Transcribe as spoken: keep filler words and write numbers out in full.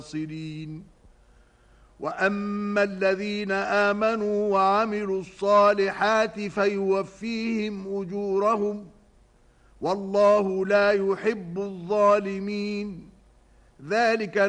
الناصرين. وأما الذين آمنوا وعملوا الصالحات فيوفيهم أجورهم والله لا يحب الظالمين. ذلك